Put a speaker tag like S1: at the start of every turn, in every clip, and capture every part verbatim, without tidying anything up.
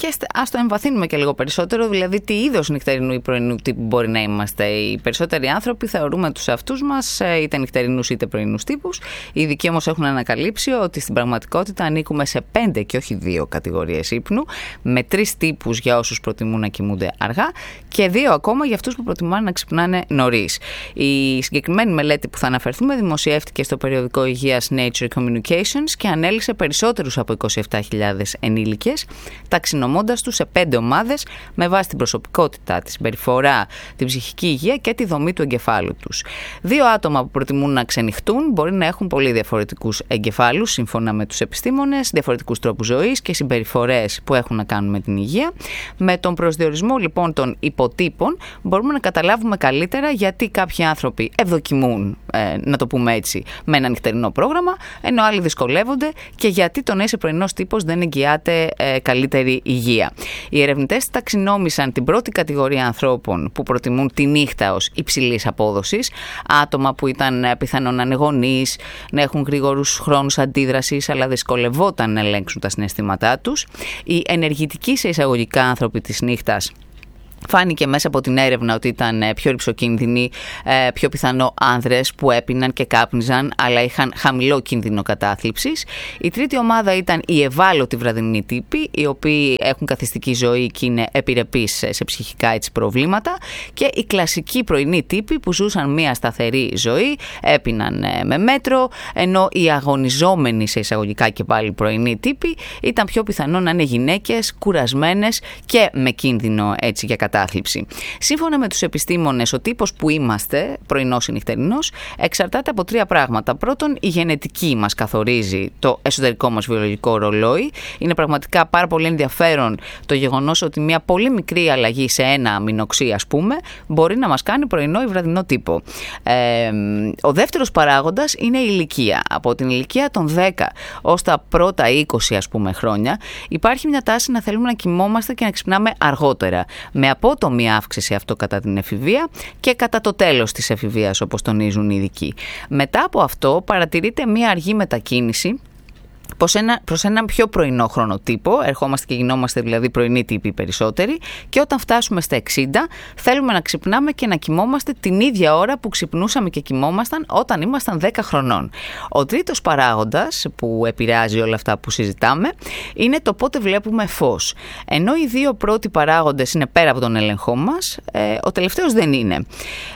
S1: και ας το εμβαθύνουμε και λίγο περισσότερο, δηλαδή τι είδος νυχτερινού ή πρωινού τύπου μπορεί να είμαστε. Οι περισσότεροι άνθρωποι θεωρούμε τους εαυτούς μας είτε νυχτερινούς είτε πρωινούς τύπους. Οι ειδικοί όμως έχουν ανακαλύψει ότι στην πραγματικότητα ανήκουμε σε πέντε και όχι δύο κατηγορίες ύπνου, με τρεις τύπους για όσους προτιμούν να κοιμούνται αργά και δύο ακόμα για αυτούς που προτιμούν να ξυπνάνε νωρίς. Η συγκεκριμένη μελέτη που θα αναφερθούμε δημοσιεύτηκε στο περιοδικό υγείας Nature Communications και ανέλυσε περισσότερους από είκοσι επτά χιλιάδες ενήλικες, ταξινομώντας τους σε πέντε ομάδες με βάση την προσωπικότητα, τη συμπεριφορά, την ψυχική υγεία και τη δομή του εγκεφάλου τους. Δύο άτομα που προτιμούν να ξενυχτούν μπορεί να έχουν πολύ διαφορετικούς εγκεφάλους, σύμφωνα με τους επιστήμονες, διαφορετικούς τρόπους ζωής και συμπεριφορές που έχουν να κάνουν με την υγεία. Με τον προσδιορισμό λοιπόν των υποτύπων μπορούμε να καταλάβουμε καλύτερα γιατί κάποιοι άνθρωποι ευδοκιμούν, ε, να το πούμε έτσι, με ένα νυχτερινό πρόγραμμα, ενώ άλλοι δυσκολεύονται και γιατί το να είσαι πρωινός τύπος δεν εγγυάται ε, καλύτερη υγεία. Οι ερευνητές ταξινόμησαν την πρώτη κατηγορία ανθρώπων που προτιμούν τη νύχτα ως υψηλής απόδοσης, άτομα που ήταν πιθανόν ανεγονείς, να έχουν γρήγορους χρόνους αντίδρασης, αλλά δυσκολευόταν να ελέγξουν τα συναισθήματά τους. Οι ενεργητικοί σε εισαγωγικά άνθρωποι της νύχτας φάνηκε μέσα από την έρευνα ότι ήταν πιο ρυψοκίνδυνοι, πιο πιθανό άνδρες που έπιναν και κάπνιζαν, αλλά είχαν χαμηλό κίνδυνο κατάθλιψης. Η τρίτη ομάδα ήταν οι ευάλωτοι βραδινοί τύποι, οι οποίοι έχουν καθιστική ζωή και είναι επιρρεπείς σε ψυχικά έτσι προβλήματα, και οι κλασικοί πρωινοί τύποι που ζούσαν μια σταθερή ζωή, έπιναν με μέτρο, ενώ οι αγωνιζόμενοι σε εισαγωγικά και πάλι πρωινοί τύποι ήταν πιο πιθανό να είναι γυναίκες, κουρασμένες και με κίνδυνο έτσι για κατάθλιψη. Σύμφωνα με τους επιστήμονες, ο τύπος που είμαστε, πρωινός ή νυχτερινός, εξαρτάται από τρία πράγματα. Πρώτον, η γενετική μας καθορίζει το εσωτερικό μας βιολογικό ρολόι. Είναι πραγματικά πάρα πολύ ενδιαφέρον το γεγονός ότι μια πολύ μικρή αλλαγή σε ένα αμινοξύ, ας πούμε, μπορεί να μας κάνει πρωινό ή βραδινό τύπο. Ε, ο δεύτερος παράγοντας είναι η ηλικία. Από την ηλικία των δέκα ως τα πρώτα είκοσι, ας πούμε, χρόνια, υπάρχει μια τάση να θέλουμε να κοιμόμαστε και να ξυπνάμε αργότερα, με απότομη αύξηση αυτό κατά την εφηβεία και κατά το τέλος της εφηβείας, όπως τονίζουν οι ειδικοί. Μετά από αυτό παρατηρείται μια αργή μετακίνηση προς, ένα, προς έναν πιο πρωινό χρονοτύπο, ερχόμαστε και γινόμαστε δηλαδή πρωινοί τύποι περισσότεροι, και όταν φτάσουμε στα εξήντα θέλουμε να ξυπνάμε και να κοιμόμαστε την ίδια ώρα που ξυπνούσαμε και κοιμόμασταν όταν ήμασταν δέκα χρονών. Ο τρίτος παράγοντας που επηρεάζει όλα αυτά που συζητάμε είναι το πότε βλέπουμε φως. Ενώ οι δύο πρώτοι παράγοντες είναι πέρα από τον έλεγχό μας, ε, ο τελευταίος δεν είναι.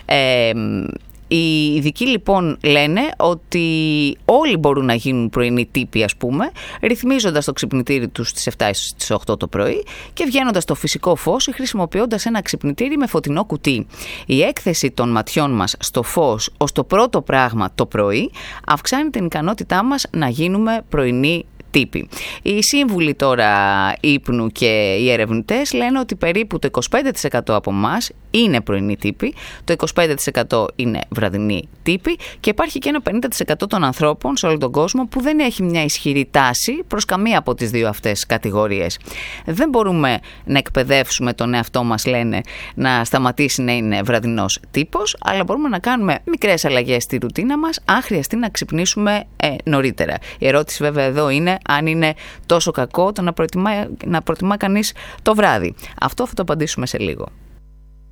S1: Ε, Οι ειδικοί λοιπόν λένε ότι όλοι μπορούν να γίνουν πρωινοί τύποι, ας πούμε, ρυθμίζοντας το ξυπνητήρι τους στις επτά ή στις οκτώ το πρωί και βγαίνοντας στο φυσικό φως ή χρησιμοποιώντας ένα ξυπνητήρι με φωτεινό κουτί. Η έκθεση των ματιών μας στο φως ως το πρώτο πράγμα το πρωί αυξάνει την ικανότητά μας να γίνουμε πρωινοί τύποι. Οι σύμβουλοι τώρα ύπνου και οι ερευνητές λένε ότι περίπου το είκοσι πέντε τοις εκατό από εμάς είναι πρωινοί τύποι, το είκοσι πέντε τοις εκατό είναι βραδινοί τύποι και υπάρχει και ένα πενήντα τοις εκατό των ανθρώπων σε όλο τον κόσμο που δεν έχει μια ισχυρή τάση προς καμία από τις δύο αυτές κατηγορίες. Δεν μπορούμε να εκπαιδεύσουμε τον εαυτό μας, λένε, να σταματήσει να είναι βραδινός τύπος, αλλά μπορούμε να κάνουμε μικρές αλλαγές στη ρουτίνα μας αν χρειαστεί να ξυπνήσουμε ε, νωρίτερα. Η ερώτηση βέβαια εδώ είναι αν είναι τόσο κακό το να προτιμά, να προτιμά κανείς το βράδυ. Αυτό θα το απαντήσουμε σε λίγο.